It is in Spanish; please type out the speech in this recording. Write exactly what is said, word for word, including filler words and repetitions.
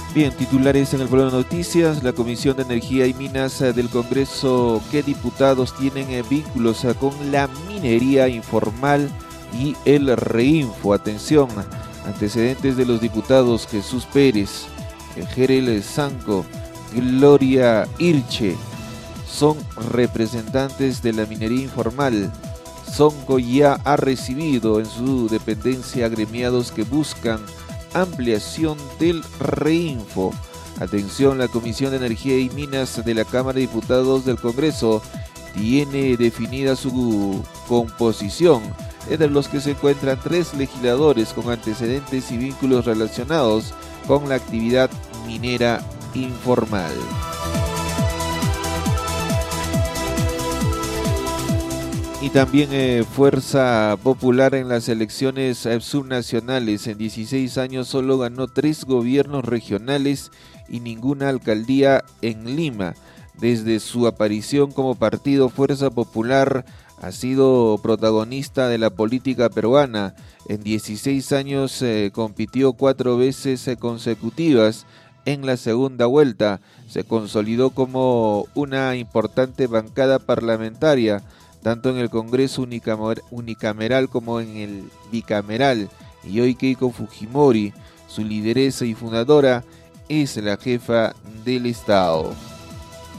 Bien, titulares en el Programa de Noticias. La Comisión de Energía y Minas del Congreso, ¿qué diputados tienen eh, vínculos eh, con la minería informal y el reinfo? Atención, antecedentes de los diputados Jesús Pérez, Jerel Sanco, Gloria Irche, son representantes de la minería informal. Sonco ya ha recibido en su dependencia agremiados que buscan ampliación del reinfo. Atención, la Comisión de Energía y Minas de la Cámara de Diputados del Congreso tiene definida su composición, entre los que se encuentran tres legisladores con antecedentes y vínculos relacionados con la actividad minera informal. Y también eh, Fuerza Popular en las elecciones eh, subnacionales. En dieciséis años solo ganó tres gobiernos regionales y ninguna alcaldía en Lima. Desde su aparición como partido, Fuerza Popular ha sido protagonista de la política peruana. En dieciséis años eh, compitió cuatro veces eh, consecutivas. En la segunda vuelta se consolidó como una importante bancada parlamentaria, tanto en el Congreso unicameral como en el bicameral, y hoy Keiko Fujimori, su lideresa y fundadora, es la jefa del Estado.